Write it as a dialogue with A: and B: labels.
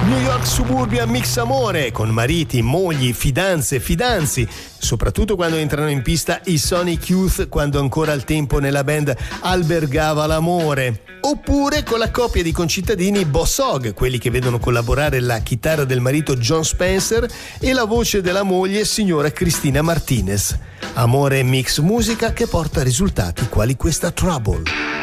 A: New York Suburbia Mix Amore, con mariti, mogli, fidanze, fidanzi, soprattutto quando entrano in pista i Sonic Youth, quando ancora al tempo nella band albergava l'amore. Oppure con la coppia di concittadini Boss Hogg, quelli che vedono collaborare la chitarra del marito John Spencer e la voce della moglie signora Cristina Martinez. Amore e mix musica che porta a risultati quali questa Trouble.